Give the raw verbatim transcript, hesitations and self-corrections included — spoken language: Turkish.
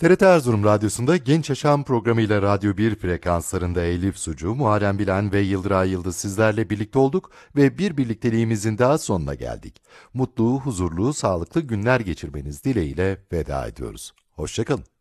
T R T Erzurum Radyosu'nda Genç Yaşam programıyla Radyo bir frekanslarında Elif Sucu, Muharrem Bilen ve Yıldıray Yıldız sizlerle birlikte olduk ve bir birlikteliğimizin daha sonuna geldik. Mutlu, huzurlu, sağlıklı günler geçirmeniz dileğiyle veda ediyoruz. Hoşça kalın.